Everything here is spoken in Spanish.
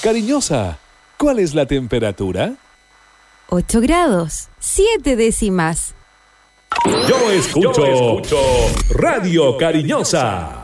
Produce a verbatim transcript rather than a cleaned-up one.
Cariñosa, ¿cuál es la temperatura? ocho grados, siete décimas. Yo escucho, Yo escucho Radio Cariñosa.